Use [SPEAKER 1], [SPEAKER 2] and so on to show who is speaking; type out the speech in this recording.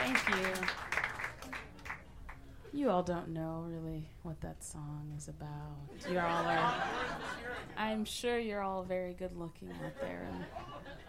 [SPEAKER 1] Thank you. You all don't know really what that song is about. I'm sure you're all very good looking out there. And